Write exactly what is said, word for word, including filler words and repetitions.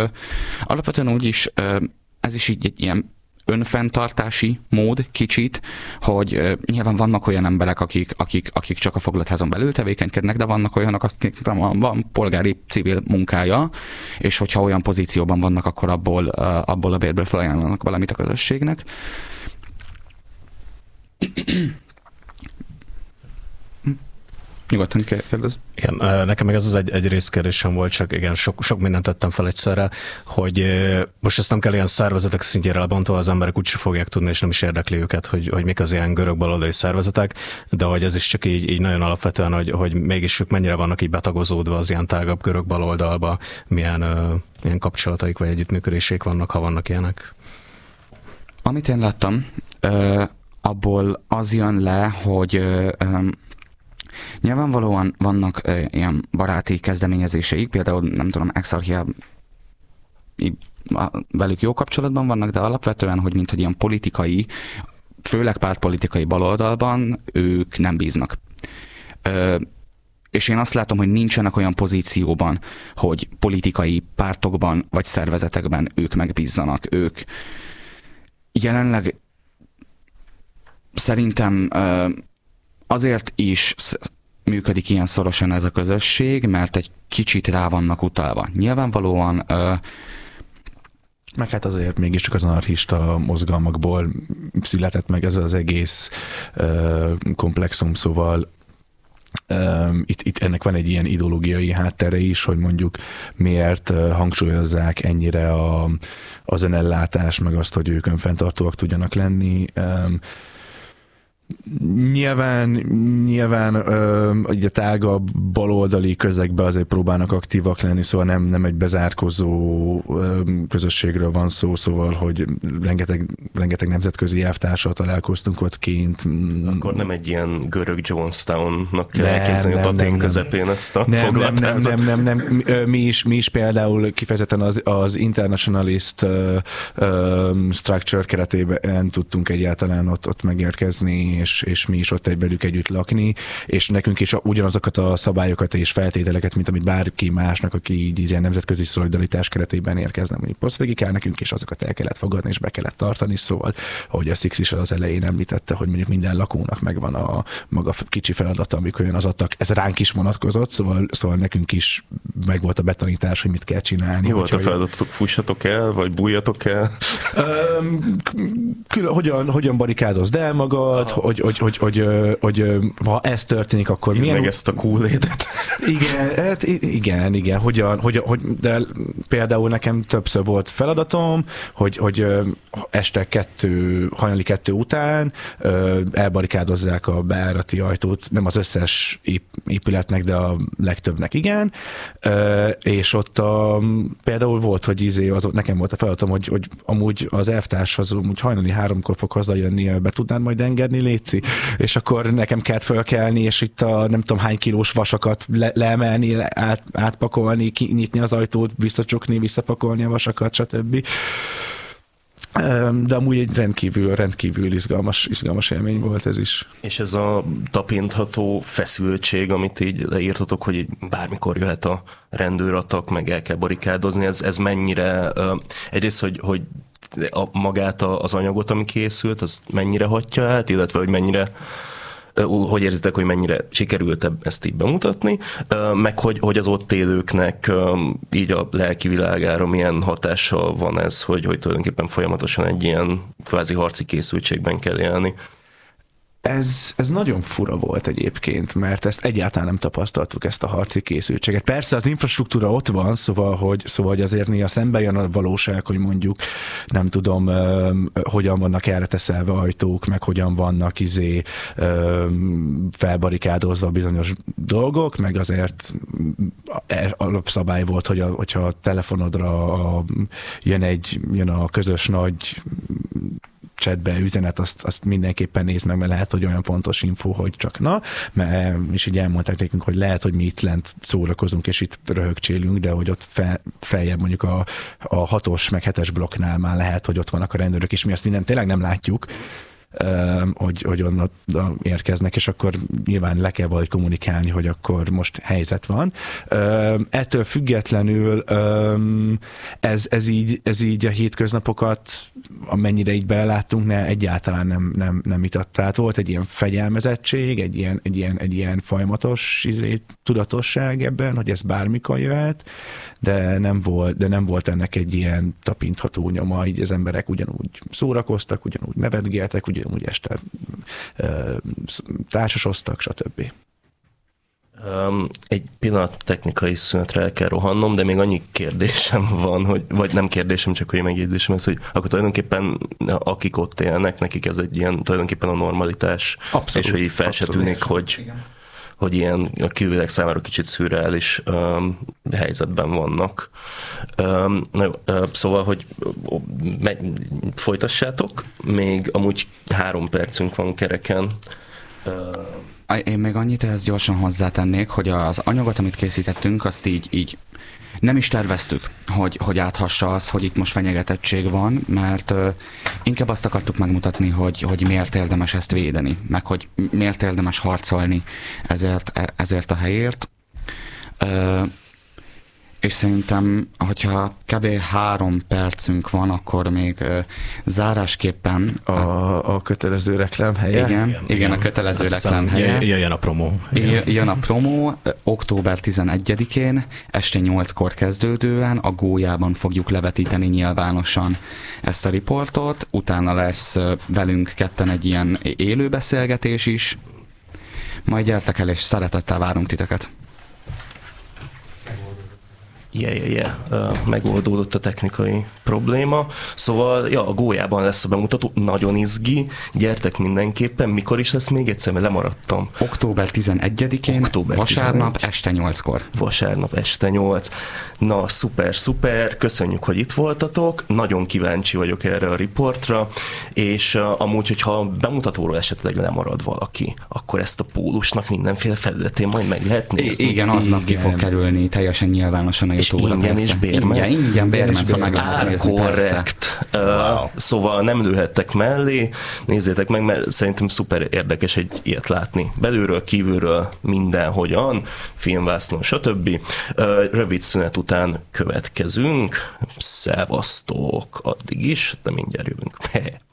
alapvetően úgyis ez is így egy ilyen önfenntartási mód kicsit, hogy uh, nyilván vannak olyan emberek, akik, akik, akik csak a foglatházon belül tevékenykednek, de vannak olyanok, akik van, van polgári civil munkája, és hogyha olyan pozícióban vannak, akkor abból, uh, abból a bérből felajánlanak valamit a közösségnek. Nyugodtan kérdez. Igen, nekem meg ez az egy, egy részkérdésem volt, csak igen, sok, sok mindent tettem fel egyszerre, hogy most ezt nem kell ilyen szervezetek szintjére lebontva, az emberek úgyse fogják tudni, és nem is érdekli őket, hogy, hogy mik az ilyen görög baloldali szervezetek, de hogy ez is csak így, így nagyon alapvetően, hogy, hogy mégis ők mennyire vannak így betagozódva az ilyen tágabb görög baloldalba, milyen uh, ilyen kapcsolataik vagy együttműködésék vannak, ha vannak ilyenek. Amit én láttam, uh, abból az jön le, hogy uh, um, nyilvánvalóan vannak uh, ilyen baráti kezdeményezéseik, például nem tudom, Exarchia velük jó kapcsolatban vannak, de alapvetően, hogy mint hogy ilyen politikai, főleg pártpolitikai baloldalban ők nem bíznak. Uh, és én azt látom, hogy nincsenek olyan pozícióban, hogy politikai pártokban vagy szervezetekben ők megbízzanak. Ők jelenleg szerintem uh, azért is működik ilyen szorosan ez a közösség, mert egy kicsit rá vannak utalva. Nyilvánvalóan uh, meg hát azért mégiscsak az anarchista mozgalmakból született meg ez az egész uh, komplexum, szóval um, itt, itt ennek van egy ilyen ideológiai háttere is, hogy mondjuk miért uh, hangsúlyozzák ennyire a, az önellátás, meg azt, hogy ők önfenntartóak tudjanak lenni. Um, Nyilván, nyilván ö, a tágabb baloldali közegben azért próbálnak aktívak lenni, szóval nem, nem egy bezárkozó ö, közösségről van szó, szóval, hogy rengeteg, rengeteg nemzetközi elvtársal találkoztunk ott kint. Akkor nem egy ilyen görög Jonestown-nak kell elképzelni a Atén közepén ezt a nem, foglaltházat. Nem, nem, nem, nem, nem. Mi is, mi is például kifejezetten az, az internationalist uh, uh, structure keretében tudtunk egyáltalán ott, ott megérkezni, És, és mi is ott egy velük együtt lakni, és nekünk is ugyanazokat a szabályokat és feltételeket, mint amit bárki másnak, aki így ilyen nemzetközi szolidaritás keretében érkezne, mondjuk posztvégig kell, nekünk is azokat el kellett fogadni, és be kellett tartani, szóval, ahogy a Six is az elején említette, hogy mondjuk minden lakónak megvan a maga kicsi feladata, amikor jön az atak, ez ránk is vonatkozott, szóval, szóval nekünk is megvolt a betanítás, hogy mit kell csinálni. Mi volt a feladatok? Fussatok el, vagy bújjatok el? Külön, hogyan, hogyan barikádozd el magad, hogy, hogy, hogy, hogy, hogy, hogy ha ez történik, akkor Én milyen... meg ezt a kúlédet. Igen, hát igen, igen. Hogyan, hogy, hogy, de például nekem többször volt feladatom, hogy, hogy este kettő, hajnali kettő után elbarikádozzák a bejárati ajtót, nem az összes épületnek, de a legtöbbnek igen, és ott a, például volt, hogy izé, az, nekem volt a feladatom, hogy, hogy amúgy az elvtárshoz úgy hajnali háromkor fog hazajönni, be tudnád majd engedni, léci? És akkor nekem kellett fölkelni, és itt a nem tudom hány kilós vasakat le, leemelni, át, átpakolni, kinyitni az ajtót, visszacsukni, visszapakolni a vasakat, stb. De amúgy egy rendkívül, rendkívül izgalmas, izgalmas élmény volt ez is. És ez a tapintható feszültség, amit így leírtatok, hogy így bármikor jöhet a rendőratak, meg el kell barikádozni, ez, ez mennyire, egyrészt, hogy, hogy a, magát az anyagot, ami készült, az mennyire hatja át, illetve hogy mennyire, hogy érzitek, hogy mennyire sikerült ezt így bemutatni, meg hogy, hogy az ott élőknek így a lelki világára milyen hatással van ez, hogy, hogy tulajdonképpen folyamatosan egy ilyen kvázi harci készültségben kell élni. Ez, ez nagyon fura volt egyébként, mert ezt egyáltalán nem tapasztaltuk, ezt a harci készültséget. Persze az infrastruktúra ott van, szóval, hogy, szóval, hogy azért néha szembe jön a valóság, hogy mondjuk nem tudom, um, hogyan vannak erre teszelve ajtók, meg hogyan vannak izé um, felbarikádozva bizonyos dolgok, meg azért alapszabály volt, hogy a, hogyha a telefonodra a, jön, egy, jön a közös nagy chatbe üzenet, azt, azt mindenképpen nézd meg, mert lehet, hogy olyan fontos info, hogy csak na, mert és így elmondták nekünk, hogy lehet, hogy mi itt lent szórakozunk, és itt röhögcsélünk, de hogy ott fel, feljebb mondjuk a, a hatos meg hetes blokknál már lehet, hogy ott vannak a rendőrök, és mi azt innen tényleg nem látjuk. hogy, hogy onnan érkeznek, és akkor nyilván le kell valahogy kommunikálni, hogy akkor most helyzet van. Ettől függetlenül ez, ez, így, ez így a hétköznapokat, amennyire így beleláttunk, ne, egyáltalán nem, nem, nem itat. Tehát volt egy ilyen fegyelmezettség, egy ilyen, egy ilyen, egy ilyen folyamatos izé, tudatosság ebben, hogy ez bármikor jöhet, de nem volt, de nem volt ennek egy ilyen tapintható nyoma, így az emberek ugyanúgy szórakoztak, ugyanúgy nevetgéltek, ugyanúgy este társasoztak, stb. Um, egy pillanat technikai szünetre el kell rohannom, de még annyi kérdésem van, hogy, vagy nem kérdésem, csak hogy megjegyzésem ez, hogy akkor tulajdonképpen akik ott élnek, nekik ez egy ilyen tulajdonképpen a normalitás, abszolút, és hogy így fel se tűnik, hogy, hogy ilyen a külvilág számára kicsit szürreális um, helyzetben vannak. Um, na jó, uh, szóval, hogy uh, me- folytassátok, még amúgy három percünk van kereken. Uh, Én még annyit ehhez gyorsan hozzátennék, hogy az anyagot, amit készítettünk, azt így, így nem is terveztük, hogy, hogy áthassa az, hogy itt most fenyegetettség van, mert uh, inkább azt akartuk megmutatni, hogy, hogy miért érdemes ezt védeni, meg hogy miért érdemes harcolni ezért, ezért a helyért. Uh, és szerintem, hogyha kb. három percünk van, akkor még uh, zárásképpen... A, a kötelező reklám helye? Igen, igen, igen, a kötelező reklám helye. Jöjjön a promó. Jön a promó, október tizenegyedikén, este nyolckor kezdődően a Gólyában fogjuk levetíteni nyilvánosan ezt a riportot, utána lesz velünk ketten egy ilyen élő beszélgetés is, majd gyertek el, és szeretettel várunk titeket. Yeah, yeah, yeah. Uh, megoldódott a technikai probléma. Szóval, ja, a Gólyában lesz a bemutató, nagyon izgi, gyertek mindenképpen. Mikor is lesz még egyszer, mert lemaradtam. október tizenegyedikén, Október vasárnap tizenegy. Este nyolckor. Vasárnap este nyolc. Na, szuper, szuper, köszönjük, hogy itt voltatok. Nagyon kíváncsi vagyok erre a riportra, és uh, amúgy, hogyha a bemutatóról esetleg lemarad valaki, akkor ezt a pólusnak mindenféle felületén majd meg lehet nézni. Igen, aznap ki fog kerülni teljesen nyilvánosan a YouTube-ra. Ingyen és bérmen. Ingyen, ingyen bérmen fog meg lehet nézni, korrekt. Uh, wow. Szóval nem lőhettek mellé, nézzétek meg, mert szerintem szuper érdekes egy ilyet látni. Belülről, kívülről, mindenhogyan, filmvászlón, stb. Uh, rövid szünet után következünk. Szevasztok, addig is, de mindjárt jövünk.